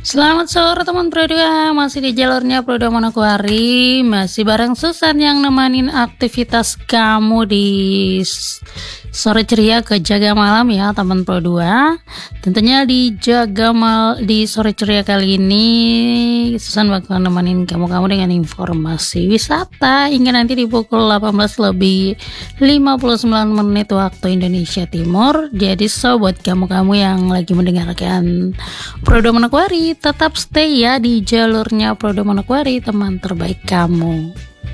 Selamat sore teman Pro 2, masih di jalurnya Pro 2 Manokwari, masih bareng Susan yang nemanin aktivitas kamu di sore ceria ke Jaga Malam ya teman Pro 2. Tentunya di di sore ceria kali ini Susan bakal nemenin kamu dengan informasi wisata hingga nanti di pukul 18 lebih 59 menit waktu Indonesia Timur. Jadi buat kamu-kamu yang lagi mendengarkan Pro 2 Manokwari, tetap stay ya di jalurnya Pro 2 Manokwari, teman terbaik kamu.